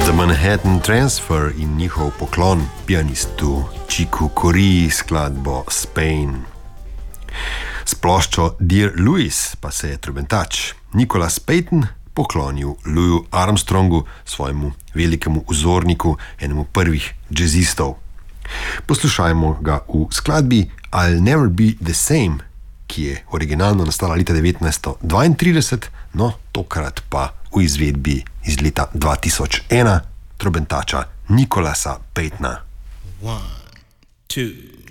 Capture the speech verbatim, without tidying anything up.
Manhattan Transfer in njihov poklon pianistu Chicu Corea skladbo Spain. S ploščo Dear Louis pa se je trobentač Nicholas Payton poklonil Louisu Armstrongu, svojemu velikemu vzorniku, enemu prvih jazzistov. Poslušajmo ga v skladbi I'll Never Be The Same, ki je originalno nastala leta devetnajststo dvaintrideset, no tokrat pa v izvedbi iz leta dva tisoč ena trobentača Nicholasa Paytona. One, two.